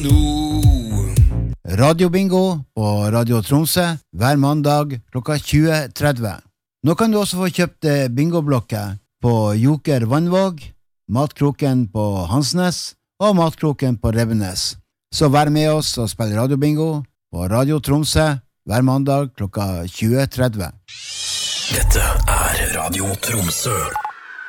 Radiobingo på Radio Tromsø hver mandag klokka 20.30. Nå kan du også få kjøpt bingoblokker på Joker Vannvåg, Matkroken på Hansnes og Matkroken på Revenes. Så vær med oss og spill radiobingo på Radio Tromsø hver mandag klokka 20.30. Dette Radio Tromsø.